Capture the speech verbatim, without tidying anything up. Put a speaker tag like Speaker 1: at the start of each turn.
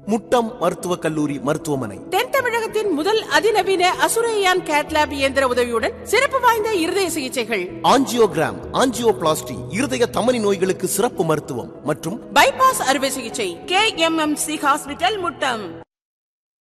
Speaker 1: முட்டம் மருத்துவக் கல்லூரி மருத்துவமனை.
Speaker 2: தென் தமிழகத்தின் முதல் அதிநவீன அசுரையான் கேட்லாப் இயந்திர உதவியுடன் சிறப்பு வாய்ந்த இருதய சிகிச்சைகள்,
Speaker 1: ஆஞ்சியோகிராம், ஆஞ்சியோபிளாஸ்டி, இருதய தமனி நோய்களுக்கு சிறப்பு மருத்துவம் மற்றும்
Speaker 2: பைபாஸ் அறுவை சிகிச்சை. K M M C hospital, Muttam.